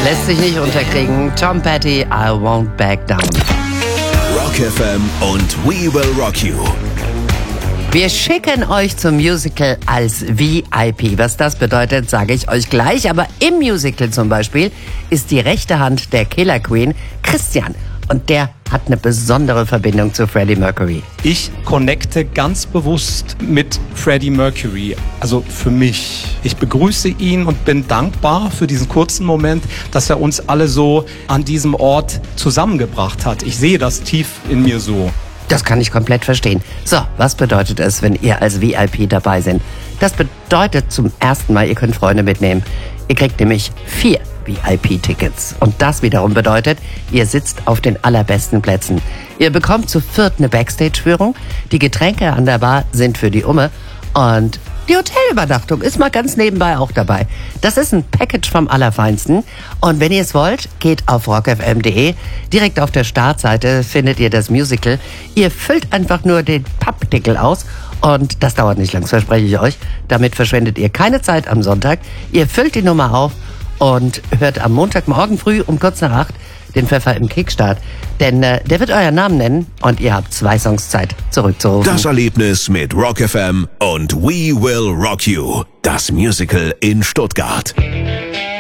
Lässt sich nicht unterkriegen. Tom Petty, I Won't Back Down. Rock FM und We Will Rock You. Wir schicken euch zum Musical als VIP. Was das bedeutet, sage ich euch gleich. Aber im Musical zum Beispiel ist die rechte Hand der Killer Queen Christian. Und der hat eine besondere Verbindung zu Freddie Mercury. Ich connecte ganz bewusst mit Freddie Mercury, also für mich. Ich begrüße ihn und bin dankbar für diesen kurzen Moment, dass er uns alle so an diesem Ort zusammengebracht hat. Ich sehe das tief in mir so. Das kann ich komplett verstehen. So, was bedeutet es, wenn ihr als VIP dabei seid? Das bedeutet zum ersten Mal, ihr könnt Freunde mitnehmen. Ihr kriegt nämlich 4 VIP-Tickets. Und das wiederum bedeutet, ihr sitzt auf den allerbesten Plätzen. Ihr bekommt zu 4. eine Backstage-Führung. Die Getränke an der Bar sind für die Umme. Und die Hotelübernachtung ist mal ganz nebenbei auch dabei. Das ist ein Package vom Allerfeinsten. Und wenn ihr es wollt, geht auf rockfm.de. Direkt auf der Startseite findet ihr das Musical. Ihr füllt einfach nur den Pappdeckel aus. Und das dauert nicht lang, das verspreche ich euch. Damit verschwendet ihr keine Zeit am Sonntag. Ihr füllt die Nummer auf und hört am Montagmorgen früh um kurz nach 8 den Pfeffer im Kickstart. Denn der wird euren Namen nennen und ihr habt 2 Songs Zeit, zurückzurufen. Das Erlebnis mit Rock FM und We Will Rock You. Das Musical in Stuttgart.